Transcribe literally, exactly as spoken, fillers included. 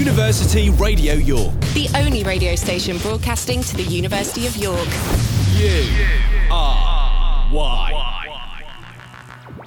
University Radio York. The only radio station broadcasting to the University of York. You are